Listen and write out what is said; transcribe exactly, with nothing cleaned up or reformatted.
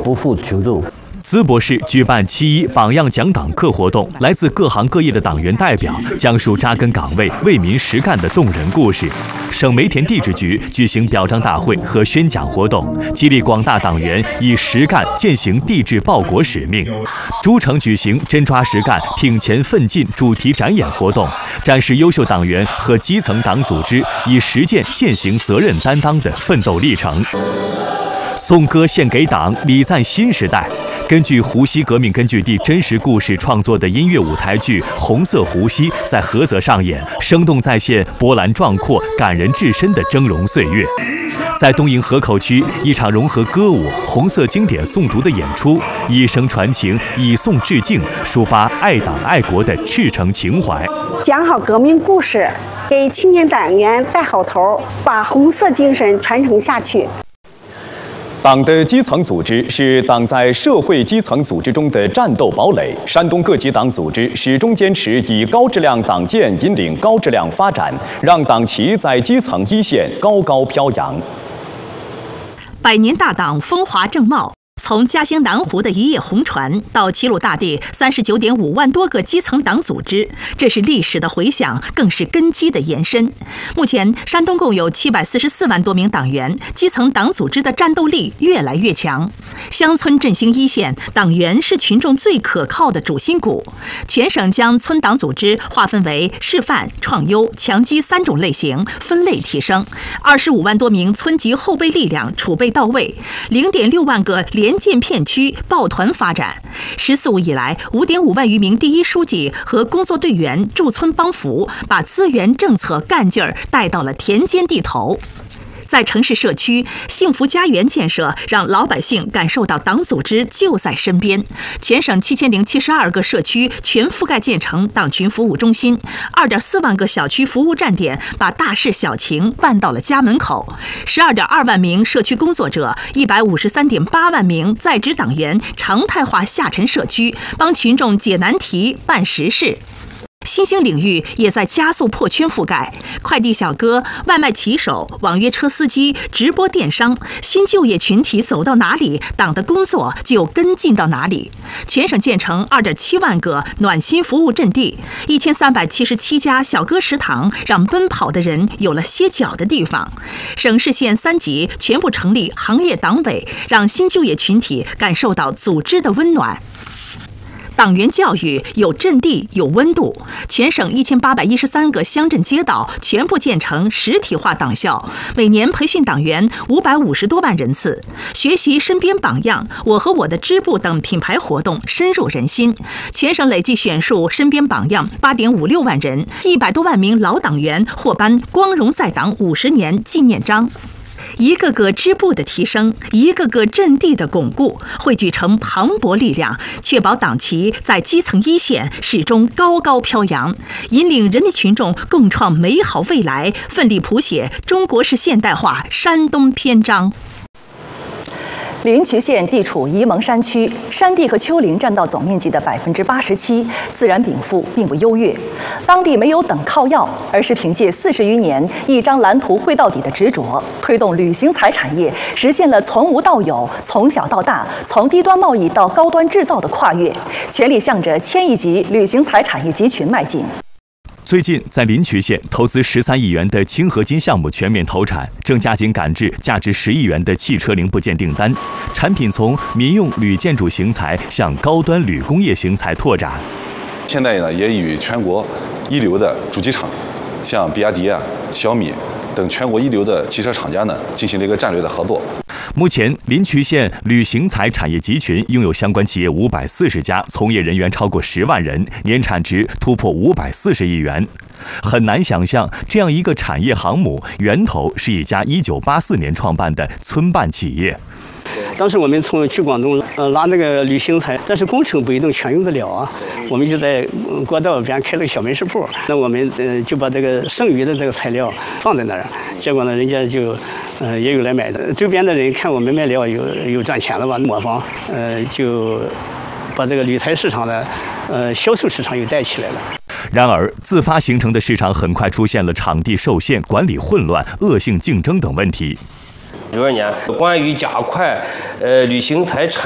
不负群众。 淄博市举办七一榜样讲党课活动，来自各行各业的党员代表讲述扎根岗位、为民实干的动人故事。省煤田地质局举行表彰大会和宣讲活动，激励广大党员以实干践行地质报国使命。诸城举行真抓实干、挺前奋进主题展演活动，展示优秀党员和基层党组织以实践践行责任担当的奋斗历程。颂歌献给党，礼赞新时代。根据湖西革命根据地真实故事创作的音乐舞台剧《红色湖西》在菏泽上演，生动再现波澜壮阔、感人至深的峥嵘岁月。在东营河口区，一场融合歌舞、红色经典诵读的演出，以声传情，以颂致敬，抒发爱党爱国的赤诚情怀。 讲好革命故事，给青年党员带好头，把红色精神传承下去。 党的基层组织是党在社会基层组织中的战斗堡垒。山东各级党组织始终坚持以高质量党建引领高质量发展，让党旗在基层一线高高飘扬。 百年大党风华正茂。从嘉兴南湖的一叶红船到齐鲁大地三十九点五万多个基层党组织，这是历史的回响，更是根基的延伸。目前，山东共有七百四十四万多名党员，基层党组织的战斗力越来越强。乡村振兴一线，党员是群众最可靠的主心骨。全省将村党组织划分为示范、创优、强基三种类型，分类提升。二十五万多名村级后备力量储备到位，零点六万个联联建片区抱团发展，十四五以来，五点五万余名第一书记和工作队员驻村帮扶，把资源政策干劲儿带到了田间地头。在城市社区，幸福家园建设让老百姓感受到党组织就在身边。全省七千零七十二个社区全覆盖建成党群服务中心，二点四万个小区服务站点把大事小情办到了家门口。十二点二万名社区工作者，一百五十三点八万名在职党员常态化下沉社区，帮群众解难题、办实事。新兴领域也在加速破圈覆盖，快递小哥、外卖骑手、网约车司机、直播电商，新就业群体走到哪里，党的工作就跟进到哪里。全省建成二点七万个暖心服务阵地，一千三百七十七家小哥食堂，让奔跑的人有了歇脚的地方。省市县三级全部成立行业党委，让新就业群体感受到组织的温暖。党员教育有阵地有温度，全省一千八百一十三个乡镇街道全部建成实体化党校，每年培训党员五百五十多万人次。学习身边榜样、我和我的支部等品牌活动深入人心，全省累计选树身边榜样八点五六万人，一百多万名老党员获颁光荣在党五十年纪念章。一个个支部的提升，一个个阵地的巩固，汇聚成磅礴力量，确保党旗在基层一线始终高高飘扬，引领人民群众共创美好未来，奋力谱写中国式现代化山东篇章。 临渠县地处沂蒙山区，山地和丘陵占到总面积的百分之八十七，自然禀赋并不优越。当地没有等靠要，而是凭借四十余年一张蓝图绘到底的执着，推动旅行财产业实现了从无到有、从小到大、从低端贸易到高端制造的跨越，全力向着千亿级旅行财产业集群迈进。 最近，在临渠县投资十三亿元的氢合金项目全面投产，正加紧赶制价值十亿元的汽车零部件订单，产品从民用铝建筑型材向高端铝工业型材拓展。 现在呢，也与全国一流的主机厂，像比亚迪啊、小米等全国一流的汽车厂家呢，进行了一个战略的合作。 目前，临渠县铝型材产业集群拥有相关企业五百四十家，从业人员超过十万人，年产值突破五百四十亿元。很难想象，这样一个产业航母源头是一家一九八四年创办的村办企业。 当时我们从去广东呃拉那个铝型材，但是工程不一定全用得了啊。我们就在国道边开了个小门市铺，那我们呃就把这个剩余的这个材料放在那儿，结果呢，人家就呃也有来买的。周边的人看我们卖料有有赚钱了吧，磨坊呃就把这个铝材市场的呃销售市场又带起来了。 然而，自发形成的市场很快出现了场地受限、管理混乱、恶性竞争等问题。 九二年，关于加快呃铝型材产